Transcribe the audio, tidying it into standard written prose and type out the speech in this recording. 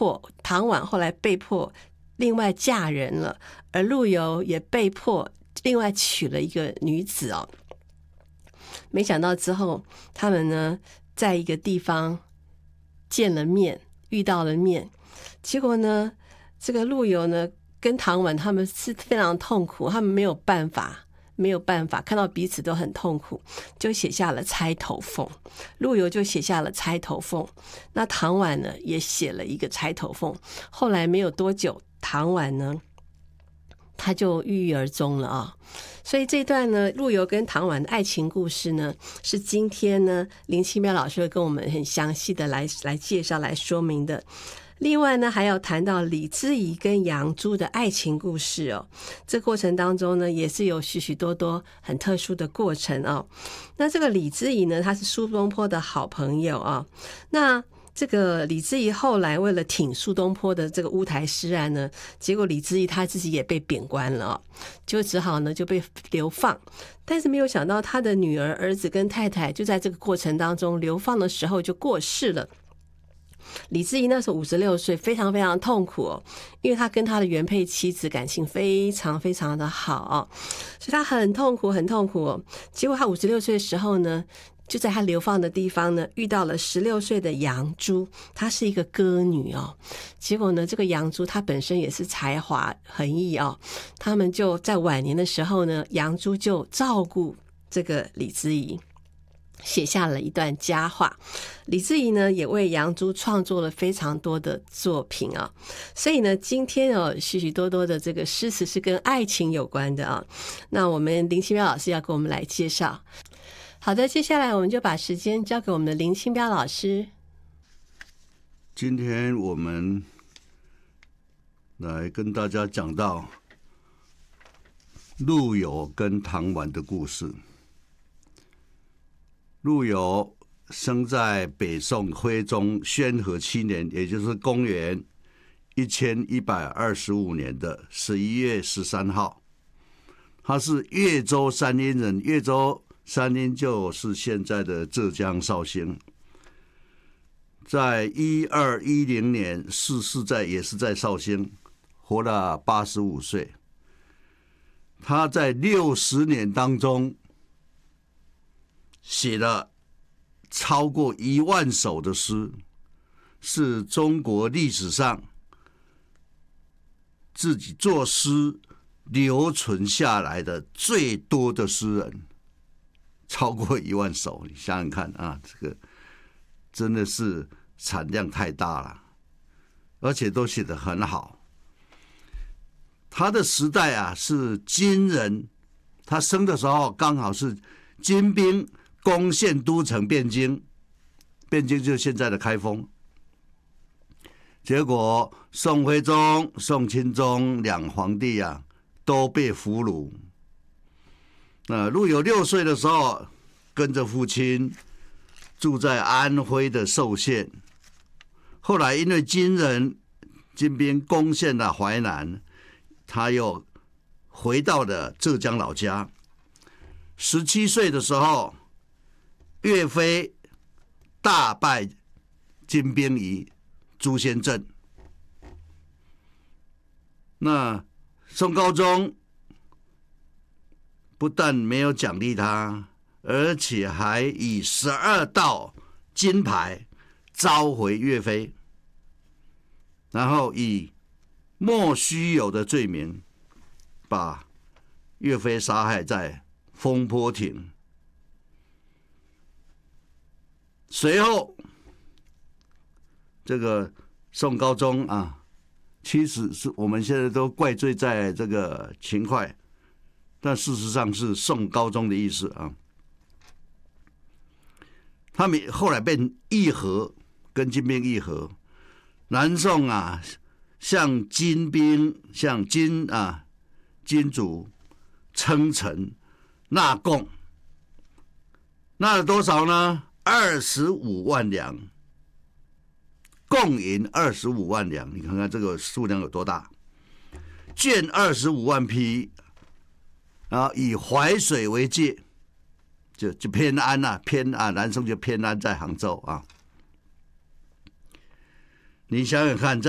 迫唐婉后来被迫另外嫁人了，而陆游也被迫另外娶了一个女子哦。没想到之后他们呢在一个地方见了面，遇到了面，结果呢这个陆游呢跟唐婉他们是非常痛苦，他们没有办法看到彼此都很痛苦，就写下了钗头凤。陆游就写下了钗头凤，那唐婉呢也写了一个钗头凤。后来没有多久，唐婉呢他就郁郁而终了啊。所以这段呢陆游跟唐婉的爱情故事呢，是今天呢林清标老师会跟我们很详细的来介绍来说明的。另外呢还要谈到李之仪跟杨朱的爱情故事哦，这过程当中呢也是有许许多多很特殊的过程哦。那这个李之仪呢他是苏东坡的好朋友啊，那这个李之仪后来为了挺苏东坡的这个乌台诗案呢，结果李之仪他自己也被贬官了哦，就只好呢就被流放。但是没有想到他的女儿、儿子跟太太就在这个过程当中流放的时候就过世了。李之仪那时候56岁，非常非常痛苦哦，因为他跟他的原配妻子感情非常非常的好哦，所以他很痛苦很痛苦哦。结果他56岁的时候呢，就在他流放的地方呢遇到了16岁的杨朱，她是一个歌女哦。结果呢这个杨朱她本身也是才华横溢哦，他们就在晚年的时候呢，杨朱就照顾这个李之仪，写下了一段佳话。李之仪呢也为杨朱创作了非常多的作品啊，所以呢今天许许多多的这个诗词是跟爱情有关的啊。那我们林清标老师要给我们来介绍。好的，接下来我们就把时间交给我们的林清标老师。 今天我们来跟大家讲到陆游跟唐婉的故事。陆游生在北宋徽宗宣和7年，也就是公元1125年的11月13号。他是越州山阴人，越州山阴就是现在的浙江绍兴。在1210年逝世也是在绍兴，活了85岁。他在60年当中写了超过1万首的诗，是中国历史上自己作诗留存下来的最多的诗人，超过1万首。你想想看啊，这个真的是产量太大了，而且都写得很好。他的时代啊是金人，他生的时候刚好是金兵攻陷都城汴京，汴京就是现在的开封。结果宋徽宗、宋钦宗两皇帝啊都被俘虏。陆游6岁的时候，跟着父亲住在安徽的寿县。后来因为金兵攻陷了淮南，他又回到了浙江老家。17岁的时候，岳飞大败金兵于朱仙镇。那宋高宗不但没有奖励他，而且还以12道金牌召回岳飞，然后以莫须有的罪名把岳飞杀害在风波亭。随后这个宋高宗啊，其实是我们现在都怪罪在这个秦桧，但事实上是宋高宗的意思啊。他们后来被议和，跟金兵议和，南宋啊向金主称臣纳贡，纳了多少呢？25万两，贡银25万两，你看看这个数量有多大。绢25万匹，然后以淮水为界，就偏安啊，南宋就偏安在杭州啊。你想想看，在